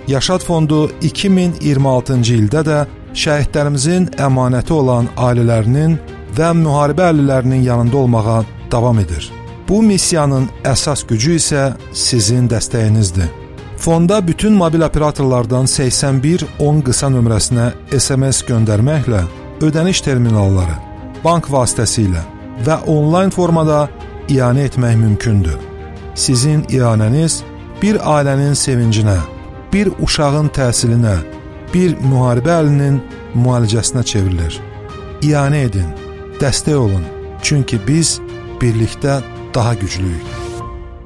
Yaşad Fondu 2026-cı ildə də şəhidlərimizin əmanəti olan ailələrinin və müharibə əhlilərinin yanında olmağa davam edir. Bu missiyanın əsas gücü isə sizin dəstəyinizdir. Fonda bütün mobil operatorlardan 8110 qısa nömrəsinə SMS göndərməklə ödəniş terminalları, bank vasitəsilə və onlayn formada ianə etmək mümkündür. Sizin ianəniz bir ailənin sevincinə, bir uşağın təhsilinə, bir müharibə əhlinin müalicəsinə çevrilir. İanə edin, dəstək olun, çünki biz birlikdə daha güclüyük.